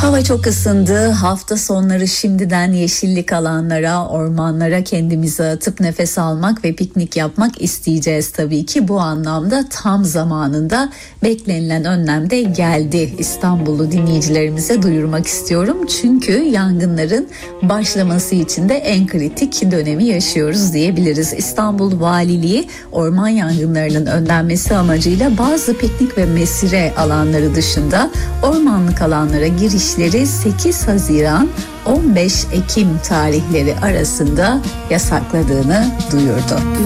Hava çok ısındı. Hafta sonları şimdiden yeşillik alanlara, ormanlara kendimizi atıp nefes almak ve piknik yapmak isteyeceğiz tabii ki. Bu anlamda tam zamanında beklenilen önlem de geldi. İstanbullu dinleyicilerimize duyurmak istiyorum. Çünkü yangınların başlaması için de en kritik dönemi yaşıyoruz diyebiliriz. İstanbul Valiliği orman yangınlarının önlenmesi amacıyla bazı piknik ve mesire alanları dışında ormanlık alanlara girişleri 8 Haziran 15 Ekim tarihleri arasında yasakladığını duyurdu.